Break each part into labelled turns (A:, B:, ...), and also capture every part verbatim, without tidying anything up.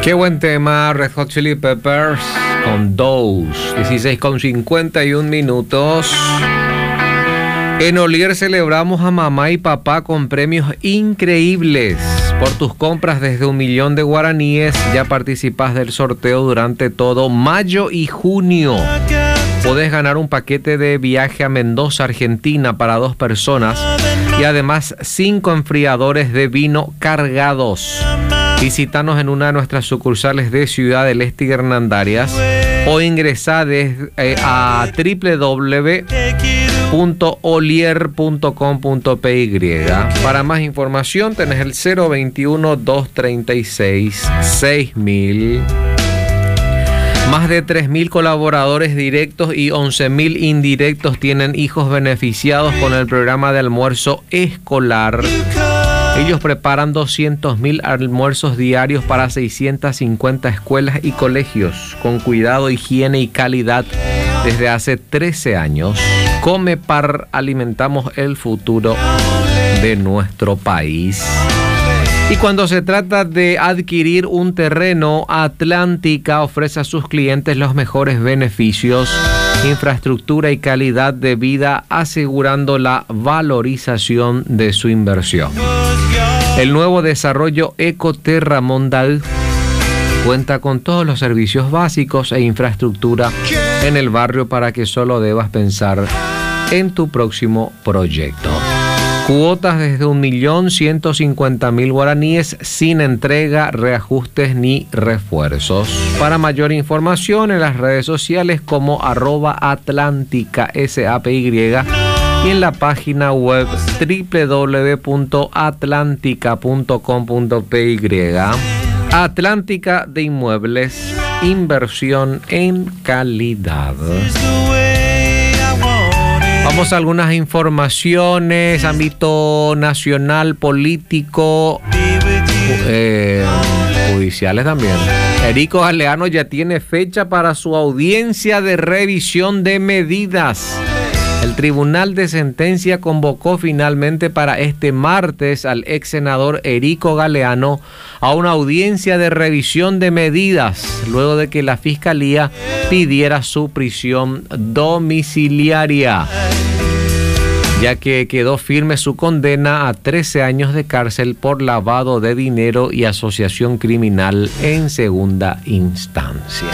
A: Qué buen tema, Red Hot Chili Peppers con Dose. dieciséis con cincuenta y uno minutos. En Olier celebramos a mamá y papá con premios increíbles. Por tus compras desde un millón de guaraníes ya participas del sorteo durante todo mayo y junio. Podés ganar un paquete de viaje a Mendoza, Argentina para dos personas y además cinco enfriadores de vino cargados. Visítanos en una de nuestras sucursales de Ciudad del Este y Hernandarias o ingresá desde, eh, a doble u doble u doble u punto olier punto com punto p y. Para más información tenés el cero veintiuno, doscientos treinta y seis, seis mil. Más de tres mil colaboradores directos y once mil indirectos tienen hijos beneficiados con el programa de almuerzo escolar. Ellos preparan doscientos mil almuerzos diarios para seiscientas cincuenta escuelas y colegios con cuidado, higiene y calidad desde hace trece años. Comepar, alimentamos el futuro de nuestro país. Y cuando se trata de adquirir un terreno, Atlántica ofrece a sus clientes los mejores beneficios, infraestructura y calidad de vida, asegurando la valorización de su inversión. El nuevo desarrollo Ecoterra Mondaú cuenta con todos los servicios básicos e infraestructura en el barrio para que solo debas pensar en tu próximo proyecto. Cuotas desde un millón ciento cincuenta mil guaraníes sin entrega, reajustes ni refuerzos. Para mayor información en las redes sociales como arroba Atlántica S A P Y y en la página web doble u doble u doble u punto atlántica punto com punto p y. Atlántica de Inmuebles, inversión en calidad. Vamos a algunas informaciones, ámbito nacional, político, eh, judiciales también. Erico Galeano ya tiene fecha para su audiencia de revisión de medidas. El Tribunal de Sentencia convocó finalmente para este martes al ex senador Erico Galeano a una audiencia de revisión de medidas, luego de que la Fiscalía pidiera su prisión domiciliaria, ya que quedó firme su condena a trece años de cárcel por lavado de dinero y asociación criminal en segunda instancia.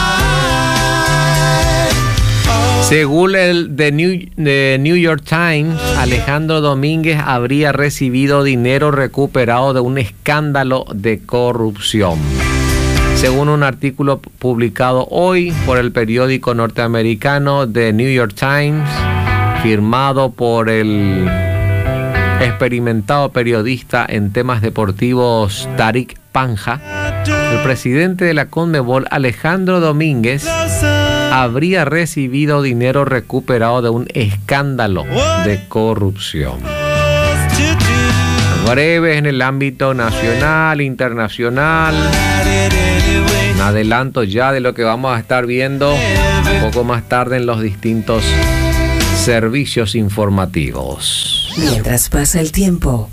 A: Según el The New, The New York Times, Alejandro Domínguez habría recibido dinero recuperado de un escándalo de corrupción. Según un artículo publicado hoy por el periódico norteamericano The New York Times, firmado por el experimentado periodista en temas deportivos Tariq Panja, el presidente de la Conmebol, Alejandro Domínguez, habría recibido dinero recuperado de un escándalo de corrupción. Breves en el ámbito nacional, internacional. Un adelanto ya de lo que vamos a estar viendo un poco más tarde en los distintos servicios informativos.
B: Mientras pasa el tiempo,